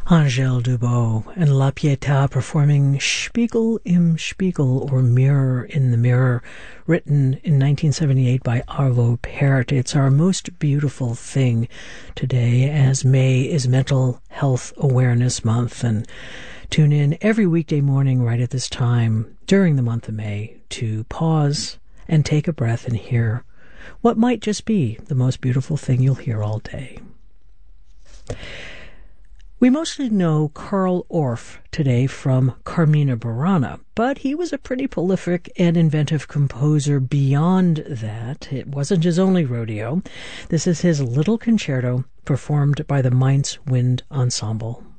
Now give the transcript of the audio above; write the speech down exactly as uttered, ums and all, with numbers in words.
Angèle Dubot and La Pietà performing Spiegel im Spiegel, or Mirror in the Mirror, written in nineteen seventy-eight by Arvo Pärt. It's our most beautiful thing today, as May is Mental Health Awareness Month, and tune in every weekday morning right at this time during the month of May to pause and take a breath and hear what might just be the most beautiful thing you'll hear all day. We mostly know Carl Orff today from Carmina Burana, but he was a pretty prolific and inventive composer beyond that. It wasn't his only rodeo. This is his Little Concerto, performed by the Mainz Wind Ensemble.